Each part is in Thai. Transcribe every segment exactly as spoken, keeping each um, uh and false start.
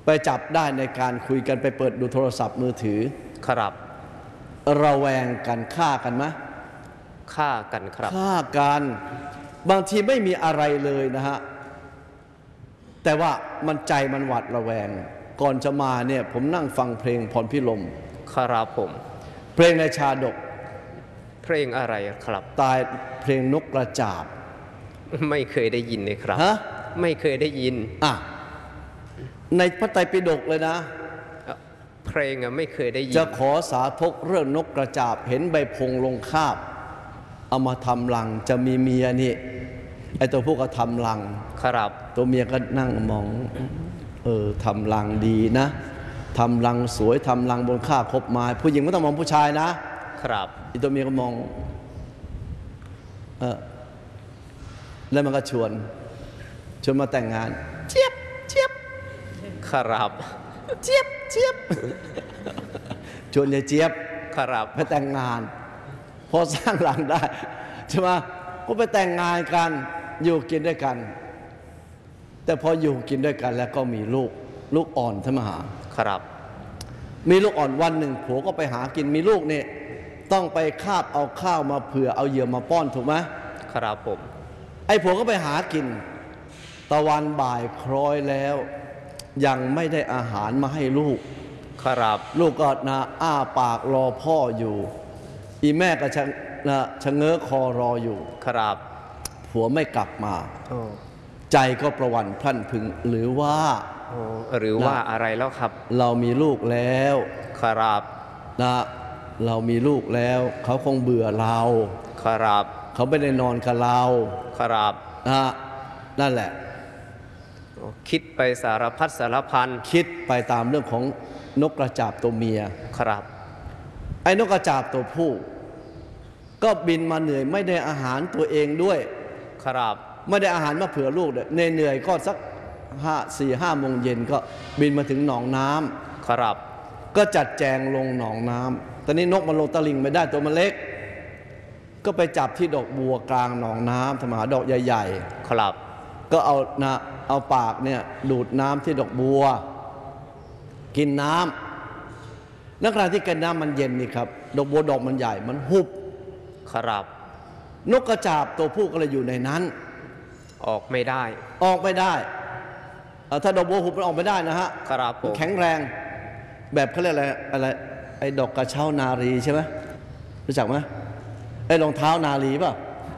ไปจับได้ในการคุยกันไปเปิดดูโทรศัพท์มือถือครับระแวงกันฆ่ากันไหมฆ่ากันครับฆ่ากันบางทีไม่มีอะไรเลยนะฮะแต่ว่ามันใจมันหวาดระแวงก่อนจะมาเนี่ยผมนั่งฟังเพลงพรพิรมครับผมเพลงในชาดกเพลงอะไรครับตายเพลงนกกระจาบไม่เคยได้ยินเลยครับฮะไม่เคยได้ยินอ่ะในพระไตรปิฎกเลยนะเพลงอะไม่เคยได้ยินจะขอสาธกเรื่องนกกระจาบเห็นใบพงลงคาบเอามาทำรังจะมีเมียนี่ไอตัวพวกก็ทำรังครับตัวเมียก็นั่งมองเออทำรังดีนะทำรังสวยทำรังบนคาบคบไม้ผู้หญิงไม่ต้องมองผู้ชายนะครับอีตัวเมียก็มองเออแล้วมันก็ชวนชวนมาแต่งงานเจี๊ยบเจี๊ยบครับเจี๊ยบเจี๊ยบชวนยายเจี๊ยบครับไปแต่งงานพอสร้างหลังได้ใช่ไหมก็ไปแต่งงานกันอยู่กินด้วยกันแต่พออยู่กินด้วยกันแล้วก็มีลูกลูกอ่อนท่านมหาครับมีลูกอ่อนวันหนึ่งผัวก็ไปหากินมีลูกเนี่ยต้องไปคาบเอาข้าวมาเผื่อเอาเหยื่อมาป้อนถูกไหมครับผมไอ้ผัวก็ไปหากินตะวันบ่ายคล้อยแล้วยังไม่ได้อาหารมาให้ลูกครับลูกก็นะอ้าปากรอพ่ออยู่อีแม่ก็ชะนะชะเง้อคอรออยู่ครับผัวไม่กลับมาใจก็ประวันพลั่นพึงหรือว่าหรือว่าอะไรแล้วครับเรามีลูกแล้วครับนะเรามีลูกแล้วเขาคงเบื่อเราครับเขาไม่ได้นอนกับเราครับนะนั่นแหละคิดไปสารพัดสารพันคิดไปตามเรื่องของนกกระจาบตัวเมียครับไอ้นกกระจาบตัวผู้ก็บินมาเหนื่อยไม่ได้อาหารตัวเองด้วยครับไม่ได้อาหารมาเผื่อลูกเนี่ยเหนื่อยก็สักห้าสี่ห้าโมงเย็นก็บินมาถึงหนองน้ำครับก็จัดแจงลงหนองน้ำตอนนี้นกมันลงตะลิงไม่ได้ตัวมันเล็กก็ไปจับที่ดอกบัวกลางหนองน้ำธรรมหาดอกใหญ่ๆครับก็เอานะเอาปากเนี่ยดูดน้ำที่ดอกบัวกินน้ำนักขณะที่กินน้ำมันเย็นนี่ครับดอกบัวดอกมันใหญ่มันหุบครับนกกระจาบตัวผู้ก็เลยอยู่ในนั้นออกไม่ได้ออกไม่ได้ถ้าดอกบัวหุบมันออกไม่ได้นะฮะครับผมแข็งแรงแบบเขาเรียกอะไรอะไรไอ้ดอกกระเช้านารีใช่ไหมรู้จักไหมไอ้รองเท้านารีป่ะ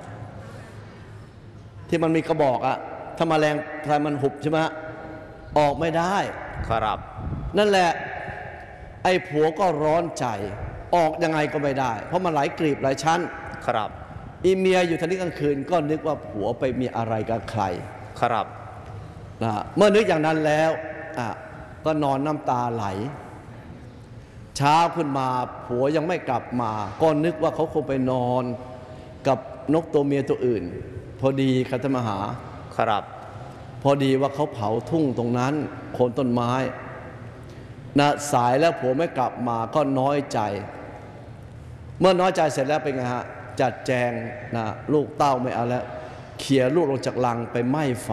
ที่มันมีกระบอกอะถ้ามาแรงถ้ามันหุบใช่ไหมออกไม่ได้ครับนั่นแหละไอ้ผัวก็ร้อนใจออกยังไงก็ไม่ได้เพราะมันหลายกลีบหลายชั้นครับอีเมียอยู่ทันทีกลางคืนก็นึกว่าผัวไปมีอะไรกับใครครับนะเมื่อนึกอย่างนั้นแล้วอ่ะก็นอนน้ำตาไหลเช้าขึ้นมาผัวยังไม่กลับมาก็นึกว่าเขาคงไปนอนกับนกตัวเมียตัวอื่นพอดีคัตมหาครับพอดีว่าเขาเผาทุ่งตรงนั้นโคนต้นไม้นะสายแล้วผัวไม่กลับมาก็น้อยใจเมื่อน้อยใจเสร็จแล้วเป็นไงฮะจัดแจงนะลูกเต้าไม่เอาแล้วเขี่ยลูกลงจากลังไปไหม้ไฟ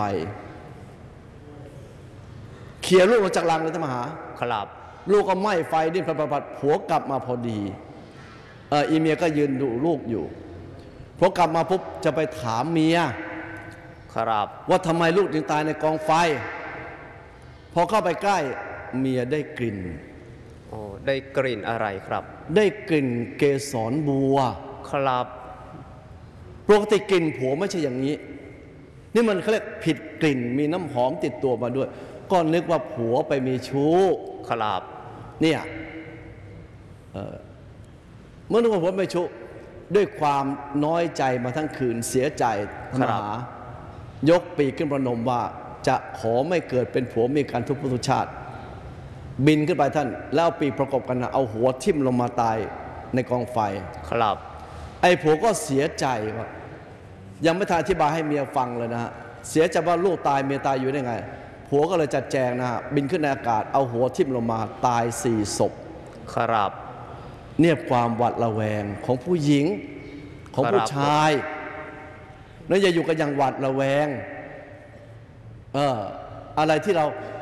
เขี่ยลูกลงจากลังเลยท่านมหาครับลูกก็ไหม้ไฟดิ้นผัดๆผัวกลับมาพอดีเอออีเมียก็ยืนดูลูกอยู่พอกลับมาปุ๊บจะไปถามเมียครับว่าทำไมลูกถึงตายในกองไฟพอเข้าไปใกล้เมียได้กลิ่นโอ้ได้กลิ่นอะไรครับได้กลิ่นเกสรบัวครับปกติกลิ่นผัวไม่ใช่อย่างนี้นี่มันเขาเรียกผิดกลิ่นมีน้ำหอมติดตัวมาด้วยก็นึกว่าผัวไปมีชู้ครับเนี่ยเอ่อเมื่อนึกว่าผัวไปชู้ด้วยความน้อยใจมาทั้งคืนเสียใจมหายกปีกขึ้นประนมว่าจะขอไม่เกิดเป็นผัวมีการทุกข์ทุกชาติบินขึ้นไปท่านแล้วปีกประกบกันนะเอาหัวทิ่มลงมาตายในกองไฟครับไอ้ผัวก็เสียใจว่ายังไม่ทันอธิบายให้เมียฟังเลยนะฮะเสียใจว่าลูกตายเมียตายอยู่ได้ไงผัวก็เลยจัดแจงนะฮะบินขึ้นในอากาศเอาหัวทิ่มลงมาตายสี่ศพครับเนี่ยความหวาดระแวงของผู้หญิงของผู้ชายแล้วอย่าอยู่กันอย่างหวาดระแวงเอออะไรที่เรา